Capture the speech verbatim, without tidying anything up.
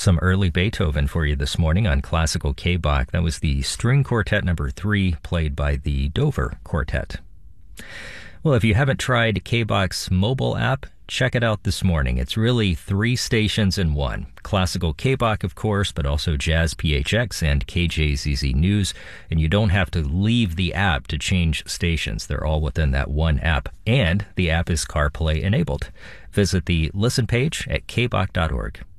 Some early Beethoven for you this morning on Classical K-Bach. That was the String Quartet number three, played by the Dover Quartet. Well, if you haven't tried K-Bach's mobile app, check it out this morning. It's really three stations in one. Classical K-Bach, of course, but also Jazz P H X and K J Z Z News. And you don't have to leave the app to change stations. They're all within that one app. And the app is CarPlay enabled. Visit the listen page at k bach dot org.